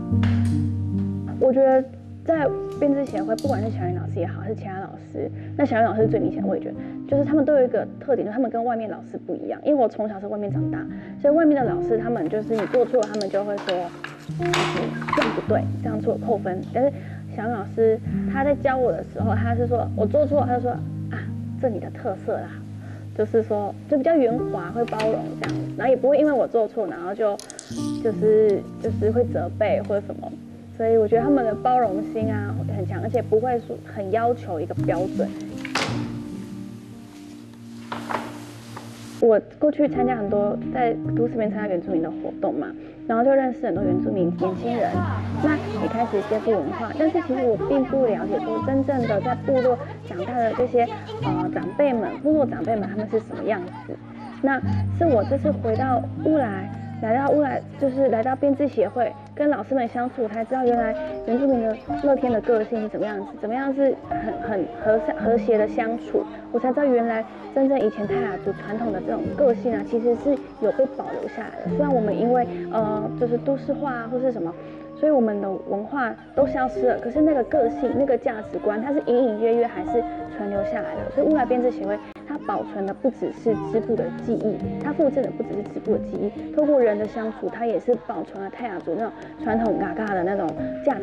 我觉得在编织协会，不管是小云老师也好，还是其他老师，那小云老师最明显，我也觉得，就是他们都有一个特点，就是他们跟外面老师不一样。因为我从小是外面长大，所以外面的老师他们就是你做错了，他们就会说，你这样不对，这样做扣分。但是小云老师他在教我的时候，他是说我做错了，他就说啊，这你的特色啦。就是说，就比较圆滑，会包容这样，然后也不会因为我做错，然后就是会责备或者什么，所以我觉得他们的包容心啊很强，而且不会说很要求一个标准。我过去参加很多在都市里面参加原住民的活动嘛，然后就认识很多原住民年轻人，那也开始接触文化，但是其实我并不了解说真正的在部落长大的这些长辈们，部落长辈们他们是什么样子。那是我这次回到乌来就是来到编织协会，跟老师们相处，才知道原来原住民的乐天的个性是怎么样子，怎么样是很和谐的相处。我才知道原来真正以前泰雅族传统的这种个性啊，其实是有被保留下来的。虽然我们因为就是都市化啊或是什么，所以我们的文化都消失了，可是那个个性、那个价值观，它是隐隐约约还是存留下来的。所以乌来编织协会，它保存的不只是织布的技艺，它复制的不只是织布的技艺，透过人的相处，它也是保存了泰雅族那种传统嘎嘎的那种价值